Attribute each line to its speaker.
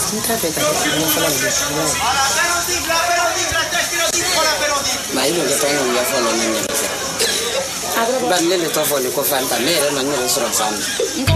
Speaker 1: Ma io che tengo un telefono non ne so. Balle le tofone ko fanta mere non ne so sanno.